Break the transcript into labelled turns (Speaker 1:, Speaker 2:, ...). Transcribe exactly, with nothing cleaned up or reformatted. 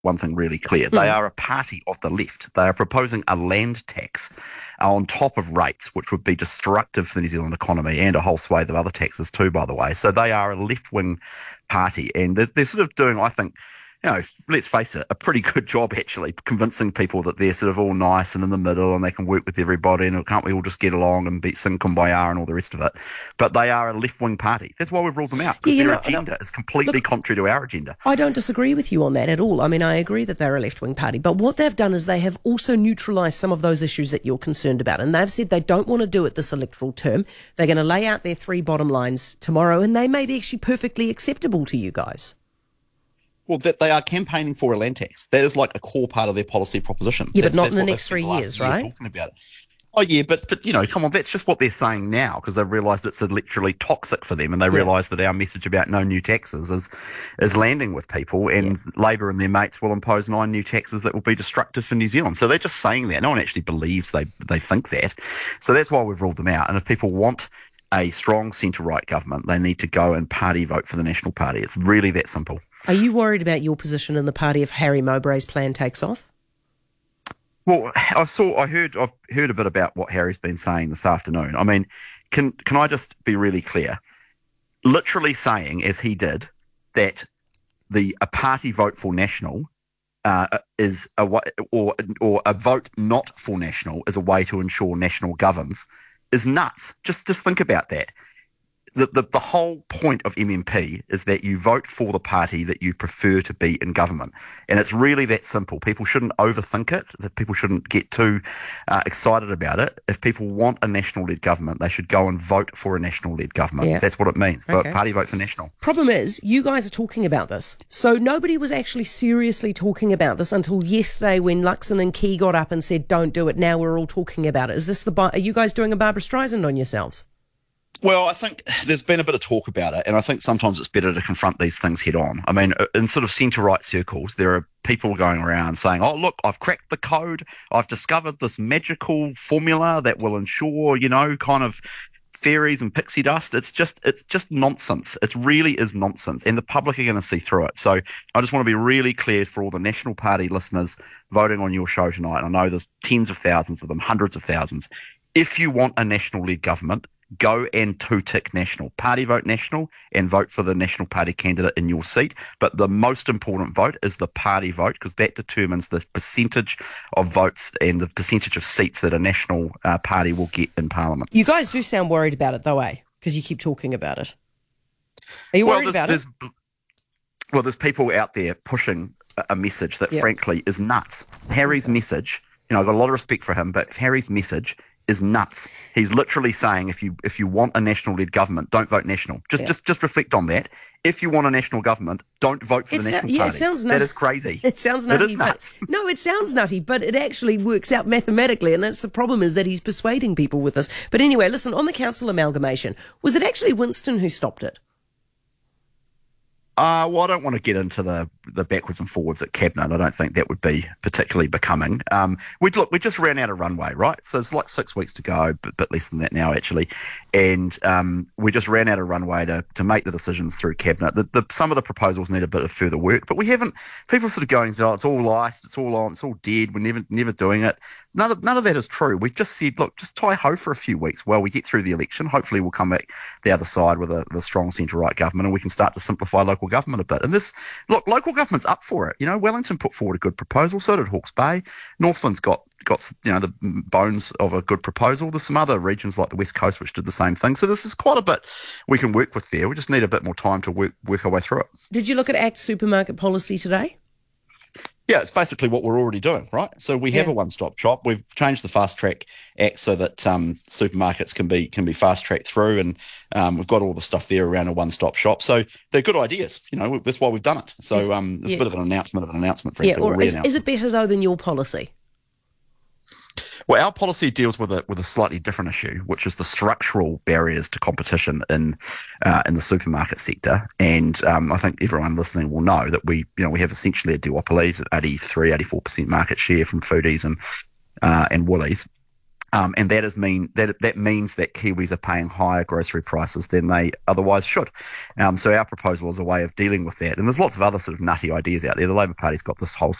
Speaker 1: one thing really clear. They are a party of the left. They are proposing a land tax on top of rates, which would be destructive for the New Zealand economy and a whole swathe of other taxes too, by the way. So they are a left-wing party, and they're, they're sort of doing, I think, you know, let's face it, a pretty good job actually convincing people that they're sort of all nice and in the middle and they can work with everybody and can't we all just get along and be sing kumbaya and all the rest of it. But they are a left-wing party. That's why we've ruled them out, because
Speaker 2: Yeah, you
Speaker 1: their
Speaker 2: know,
Speaker 1: agenda is completely
Speaker 2: look,
Speaker 1: contrary to our agenda.
Speaker 2: I don't disagree with you on that at all. I mean, I agree that they're a left-wing party, but what they've done is they have also neutralised some of those issues that you're concerned about, and they've said they don't want to do it this electoral term. They're going to lay out their three bottom lines tomorrow, and they may be actually perfectly acceptable to you guys.
Speaker 1: Well, that they are campaigning for a land tax. That is like a core part of their policy proposition.
Speaker 2: Yeah,
Speaker 1: that's,
Speaker 2: but not
Speaker 1: that's
Speaker 2: in the
Speaker 1: what they've
Speaker 2: next
Speaker 1: spent
Speaker 2: three
Speaker 1: the last
Speaker 2: years,
Speaker 1: year
Speaker 2: right?
Speaker 1: Talking about it. Oh, yeah, but, but, you know, come on, that's just what they're saying now because they've realised it's literally toxic for them and they
Speaker 2: Yeah.
Speaker 1: realise that our message about no new taxes is is landing with people and
Speaker 2: Yeah.
Speaker 1: Labor and their mates will impose nine new taxes that will be destructive for New Zealand. So they're just saying that. No one actually believes they, they think that. So that's why we've ruled them out. And if people want a strong centre-right government, they need to go and party vote for the National Party. It's really that simple.
Speaker 2: Are you worried about your position in the party if Harry Mowbray's plan takes off?
Speaker 1: Well, I saw, I heard, I've heard a bit about what Harry's been saying this afternoon. I mean, can can I just be really clear? Literally saying, as he did, that the a party vote for National uh, is a wa- or or a vote not for National is a way to ensure National governs is nuts. Just just think about that. The, the the whole point of M M P is that you vote for the party that you prefer to be in government. And it's really that simple. People shouldn't overthink it. That people shouldn't get too uh, excited about it. If people want a national-led government, they should go and vote for a national-led government.
Speaker 2: Yeah.
Speaker 1: That's what it means. Vote,
Speaker 2: Okay.
Speaker 1: Party vote for National.
Speaker 2: Problem is, you guys are talking about this. So nobody was actually seriously talking about this until yesterday when Luxon and Key got up and said, don't do it. Now we're all talking about it. Is this the, are you guys doing a Barbara Streisand on yourselves?
Speaker 1: Well, I think there's been a bit of talk about it, and I think sometimes it's better to confront these things head on. I mean, in sort of centre-right circles, there are people going around saying, oh, look, I've cracked the code. I've discovered this magical formula that will ensure, you know, kind of fairies and pixie dust. It's just it's just nonsense. It really is nonsense, and the public are going to see through it. So I just want to be really clear for all the National Party listeners voting on your show tonight. I know there's tens of thousands of them, hundreds of thousands. If you want a national-led government, go and two-tick National. Party vote National and vote for the National Party candidate in your seat. But the most important vote is the party vote because that determines the percentage of votes and the percentage of seats that a National uh, Party will get in Parliament.
Speaker 2: You guys do sound worried about it, though, eh? Because you keep talking about it. Are you
Speaker 1: well,
Speaker 2: worried
Speaker 1: there's,
Speaker 2: about
Speaker 1: there's,
Speaker 2: it?
Speaker 1: Well, there's people out there pushing a- a message that,
Speaker 2: Yeah.
Speaker 1: frankly, is nuts. Harry's message, you know, I've got a lot of respect for him, but Harry's message is nuts. He's literally saying if you if you want a national-led government, don't vote National. Just
Speaker 2: Yeah.
Speaker 1: just just reflect on that. If you want a national government, don't vote for
Speaker 2: It
Speaker 1: the
Speaker 2: sou-
Speaker 1: National
Speaker 2: yeah, it
Speaker 1: Party.
Speaker 2: sounds
Speaker 1: That
Speaker 2: nut-
Speaker 1: is crazy.
Speaker 2: It sounds nutty.
Speaker 1: It is
Speaker 2: but-
Speaker 1: nuts.
Speaker 2: No, it sounds nutty, but it actually works out mathematically, and that's the problem is that he's persuading people with this. But anyway, listen, on the council amalgamation, was it actually Winston who stopped it?
Speaker 1: Uh, well, I don't want to get into the, the backwards and forwards at Cabinet. I don't think that would be particularly becoming. Um, we look, we just ran out of runway, right? So it's like six weeks to go, but bit less than that now, actually. And um, we just ran out of runway to, to make the decisions through Cabinet. The, the, some of the proposals need a bit of further work, but we haven't. People sort of going, oh, it's all iced, it's all on, it's all dead. We're never never doing it. None of none of that is true. We've just said, look, just tie ho for a few weeks while we get through the election. Hopefully, we'll come back the other side with a, with a strong centre-right government, and we can start to simplify local government a bit. And this, look, local government's up for it. You know, Wellington put forward a good proposal. So did Hawke's Bay. Northland's got got you know the bones of a good proposal. There's some other regions like the West Coast which did the same thing. So this is quite a bit we can work with there. We just need a bit more time to work work our way through it.
Speaker 2: Did you look at Act supermarket policy today?
Speaker 1: Yeah, it's basically what we're already doing, right? So we have
Speaker 2: Yeah.
Speaker 1: a one-stop shop. We've changed the Fast Track Act so that um, supermarkets can be can be fast-tracked through, and um, we've got all the stuff there around a one-stop shop. So they're good ideas. You know, that's why we've done it. So
Speaker 2: Is-
Speaker 1: um, it's
Speaker 2: yeah.
Speaker 1: a bit of an announcement of an announcement,
Speaker 2: Yeah,
Speaker 1: frankly. or
Speaker 2: or is,
Speaker 1: re-announcement.
Speaker 2: is it better, though, than your policy?
Speaker 1: Well, our policy deals with a with a slightly different issue, which is the structural barriers to competition in uh, in the supermarket sector. And um, I think everyone listening will know that we, you know, we have essentially a duopoly at eighty-three, eighty-four percent market share from Foodies and uh, and Woolies. Um, and that is mean that that means that Kiwis are paying higher grocery prices than they otherwise should. Um, so our proposal is a way of dealing with that. And there's lots of other sort of nutty ideas out there. The Labor Party's got this whole